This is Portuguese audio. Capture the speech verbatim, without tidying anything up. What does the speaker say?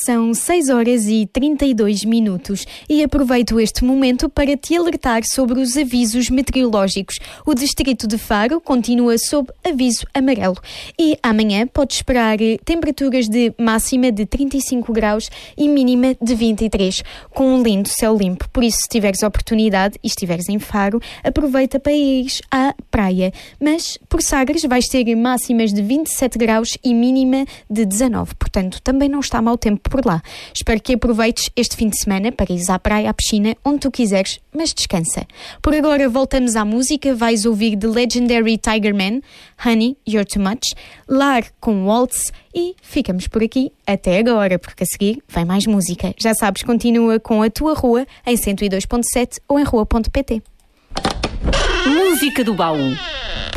São seis horas e trinta e dois minutos e aproveito este momento para te alertar sobre os avisos meteorológicos. O distrito de Faro continua sob aviso amarelo e amanhã podes esperar temperaturas de máxima de trinta e cinco graus e mínima de vinte e três, com um lindo céu limpo. Por isso, se tiveres oportunidade e estiveres em Faro, aproveita para ires à praia. Mas por Sagres vais ter máximas de vinte e sete graus e mínima de dezanove. Portanto, também não está mau tempo por lá. Espero que aproveites este fim de semana para ires à praia, à piscina, onde tu quiseres, mas descansa. Por agora voltamos à música. Vais ouvir The Legendary Tiger Man, Honey, You're Too Much, Lar com Waltz e ficamos por aqui até agora, porque a seguir vem mais música. Já sabes, continua com a tua rua em cento e dois ponto sete ou em rua ponto pt. Música do baú.